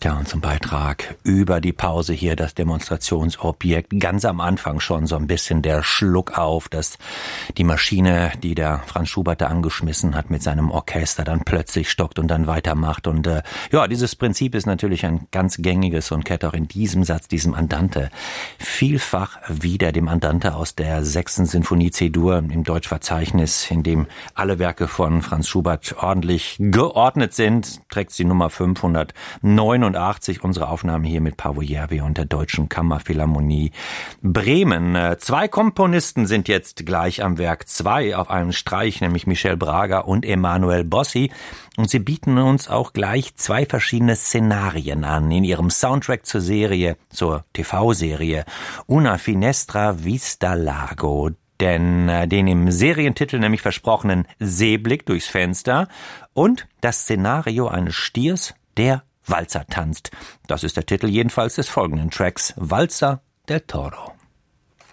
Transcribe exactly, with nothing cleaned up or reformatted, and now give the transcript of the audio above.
Ja, und zum Beitrag über die Pause hier das Demonstrationsobjekt. Ganz am Anfang schon so ein bisschen der Schluck auf, dass die Maschine, die der Franz Schubert da angeschmissen hat mit seinem Orchester, dann plötzlich stockt und dann weitermacht. Und äh, ja, dieses Prinzip ist natürlich ein ganz gängiges und kehrt auch in diesem Satz, diesem Andante, vielfach wieder dem Andante aus der sechsten Sinfonie C-Dur im Deutschverzeichnis, in dem alle Werke von Franz Schubert ordentlich geordnet sind, trägt sie Nummer fünfhundertneunundachtzig, unsere Aufnahme hier mit Paavo Järvi und der Deutschen Kammerphilharmonie Bremen. Zwei Komponisten sind jetzt gleich am Werk, zwei auf einem Streich, nämlich Michel Brager und Emanuel Bossi. Und sie bieten uns auch gleich zwei verschiedene Szenarien an in ihrem Soundtrack zur Serie, zur T V-Serie Una Finestra Vista Lago. Denn äh, den im Serientitel nämlich versprochenen Seeblick durchs Fenster und das Szenario eines Stiers, der Walzer tanzt. Das ist der Titel jedenfalls des folgenden Tracks, Walzer del Toro.